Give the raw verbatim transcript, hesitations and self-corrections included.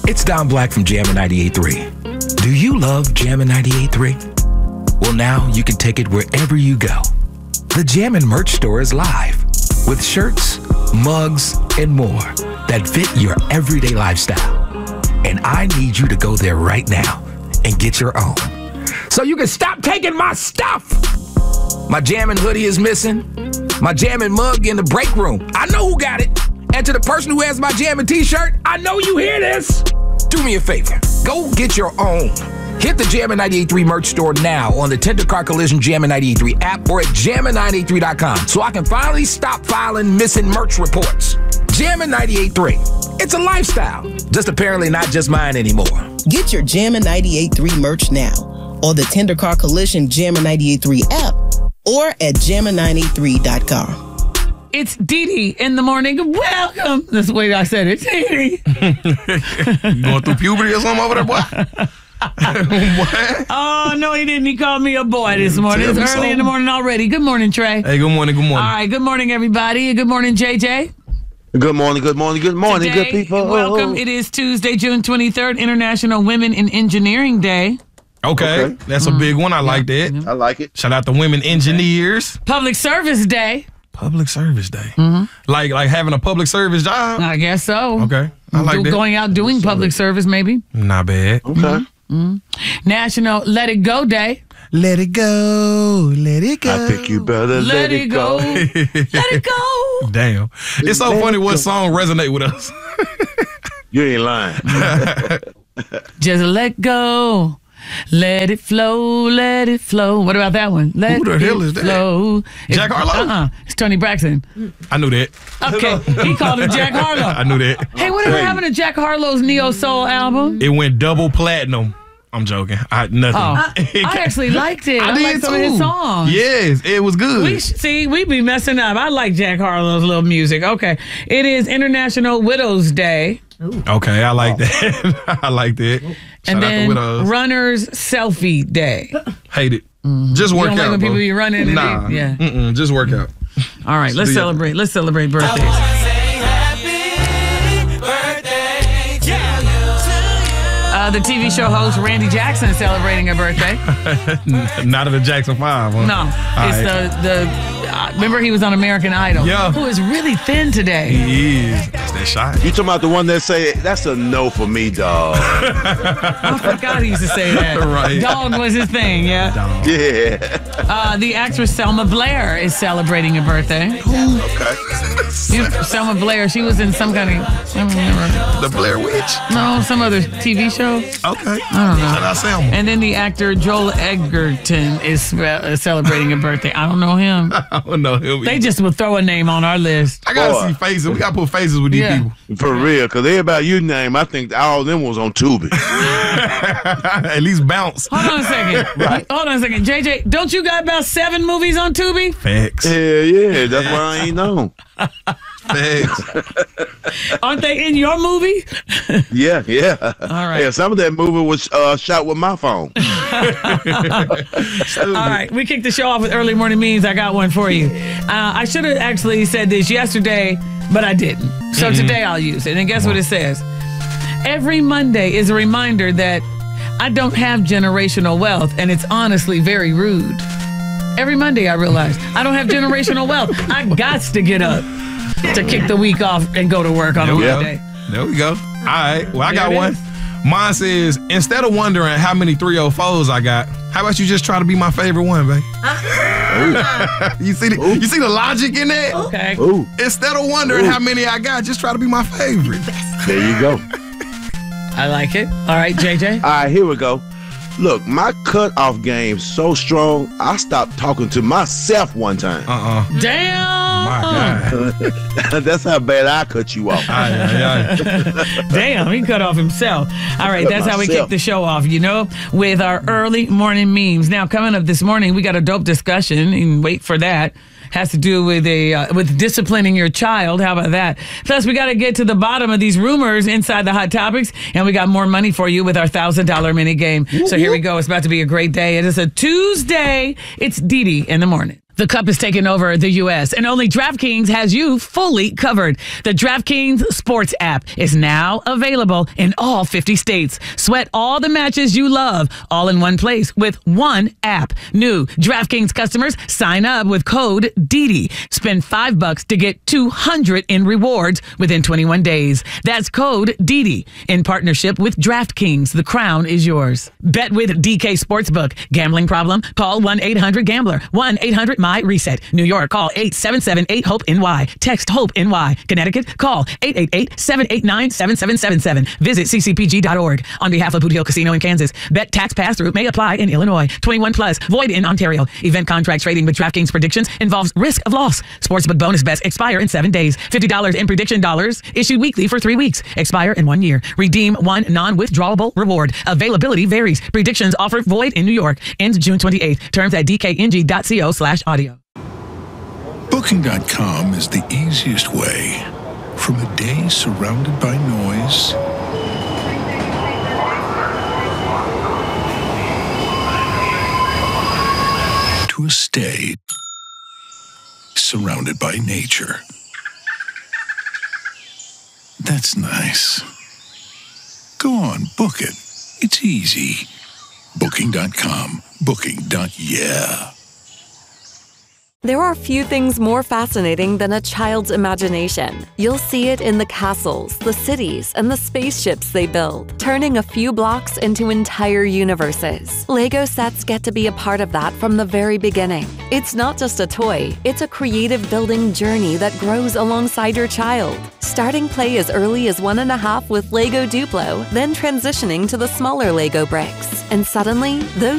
It's Don Black from Jammin' ninety-eight point three. Do you love Jammin' ninety-eight point three? Well, now you can take it wherever you go. The Jammin' merch store is live with shirts, mugs, and more that fit your everyday lifestyle. And I need you to go there right now and get your own, so you can stop taking my stuff. My Jammin' hoodie is missing. My Jammin' mug in the break room. I know who got it. And to the person who has my Jammin' t-shirt, I know you hear this. Do me a favor. Go get your own. Hit the Jammin' ninety-eight point three merch store now on the Tender Car Collision Jammin' ninety-eight point three app or at jammin ninety-eight three dot com so I can finally stop filing missing merch reports. Jammin' ninety-eight point three. It's a lifestyle. Just apparently not just mine anymore. Get your Jammin' ninety-eight point three merch now on the Tender Car Collision Jammin' ninety-eight point three app or at jammin ninety-eight three dot com. It's Dee Dee in the morning. Welcome. That's the way I said it. Dee Dee. You going through puberty or something over there, boy? What? Oh, no, he didn't. He called me a boy this morning. Tell It's me early something. in the morning already. Good morning, Trey. Hey, good morning, good morning. All right, good morning, everybody. Good morning, J J. Good morning, good morning, good morning, Today, good people. Welcome. It is Tuesday, June twenty-third, International Women in Engineering Day. Okay, Okay. that's a big one. I like that. I like it. Shout out to women engineers. Public Service Day. Public Service Day. Like like having a public service job. I guess so. Okay, I like Do- that. Going out doing public service, maybe. Not bad. Okay. National Let It Go Day. Let it go, let it go. I think you better let, it go. Let it go. Damn, it's so Let funny it what go. song resonate with us. You ain't lying. Just let go. Let it flow, let it flow. What about that one? Let Who the it hell is that? flow. Jack It's- Harlow? Uh-uh. It's Tony Braxton. I knew that. Okay. He called him Jack I Harlow. knew that. Hey, whatever Hey. happened to Jack Harlow's Neo Soul album? It went double platinum. I'm joking. I nothing. Oh, I actually liked it. I, I did liked some too. of his songs. Yes, it was good. We sh- see, we be messing up. I like Jack Harlow's little music. Okay. It is International Widows Day. Okay, I like that. I like that. Shout And out then to Widows. Runners Selfie Day. Hate it. Just work You don't like out, when bro. people be running and Nah, they- yeah. Mm-mm, just work out. All right, let's do your- celebrate. Let's celebrate birthdays. Uh, the T V show host Randy Jackson is celebrating a birthday. Not at the Jackson Five. Huh? No, All it's right. the the. Uh, remember, he was on American Idol. Yeah. Who is really thin today. He is. That's that shot. You talking about the one that say, that's a no for me, dog. I forgot he used to say that. Right. Dog was his thing. Yeah. Dog. Yeah. Uh, the actress Selma Blair is celebrating a birthday. Okay. You, Selma Blair. She was in some kind of. I don't remember. The Blair Witch. No, some other T V show. Okay. I don't know. Shout out Selma. And then the actor Joel Edgerton is spe- uh, celebrating a birthday. I don't know him. I don't know him. They just will throw a name on our list. I gotta Boy. see faces. We gotta put faces with these Yeah. people. For real, because everybody you name, I think all them was on Tubi. At least bounce. Hold on a second. Hold on a second. J J, don't you got about seven movies on Tubi? Facts. Hell yeah, that's why I ain't know. Facts. Aren't they in your movie? Yeah, yeah. All right. Yeah, some of that movie was uh, shot with my phone. All right, we kicked the show off with early morning memes. I got one for you. Uh, I should have actually said this yesterday, but I didn't. So today I'll use it. And guess what it says? Every Monday is a reminder that I don't have generational wealth, and it's honestly very rude. Every Monday I realize I don't have generational wealth. I got to get up to kick the week off and go to work on a There we go. Monday. There we go. All right. Well, I There got it one. is. Mine says, instead of wondering how many three oh fours I got, how about you just try to be my favorite one, babe? you see the you see the logic in that? Okay. Ooh, Instead of wondering Ooh. how many I got, just try to be my favorite. there you go. I like it. All right, J J. All right, here we go. Look, my cutoff game's so strong, I stopped talking to myself one time. Uh-uh. Damn. My God. That's how bad I cut you off. Aye, aye, aye. Damn, he cut off himself. All right, that's how we Myself. kick the show off, you know, with our early morning memes. Now, coming up this morning, we got a dope discussion, and wait for that. Has to do with a uh, with disciplining your child. How about that? Plus, we got to get to the bottom of these rumors inside the Hot Topics, and we got more money for you with our one thousand dollars mini game. So here we go. It's about to be a great day. It is a Tuesday. It's Dee Dee in the morning. The Cup is taking over the U S, and only DraftKings has you fully covered. The DraftKings Sports app is now available in all fifty states. Sweat all the matches you love, all in one place with one app. New DraftKings customers sign up with code D D. Spend five bucks to get two hundred in rewards within twenty-one days. That's code D D in partnership with DraftKings. The crown is yours. Bet with D K Sportsbook. Gambling problem? Call one eight hundred gambler. one eight hundred my reset. New York, call eight seven seven eight hope N Y. Text HOPE N Y. Connecticut, call eight eight eight seven eight nine seven seven seven seven. Visit c c p g dot org. On behalf of Boot Hill Casino in Kansas, bet tax pass-through may apply in Illinois. twenty-one plus, void in Ontario. Event contract trading with DraftKings predictions involves risk of loss. Sportsbook bonus bets expire in seven days. fifty dollars in prediction dollars issued weekly for three weeks. Expire in one year. Redeem one non-withdrawable reward. Availability varies. Predictions offered void in New York. Ends June twenty-eighth. Terms at d k n g dot co slash audio. Booking dot com is the easiest way. From a day surrounded by noise to a stay surrounded by nature. That's nice. Go on, book it. It's easy. Booking dot com. Booking. Yeah. There are few things more fascinating than a child's imagination. You'll see it in the castles, the cities, and the spaceships they build, turning a few blocks into entire universes. Lego sets get to be a part of that from the very beginning. It's not just a toy, it's a creative building journey that grows alongside your child. Starting play as early as one and a half with Lego Duplo, then transitioning to the smaller Lego bricks. And suddenly, those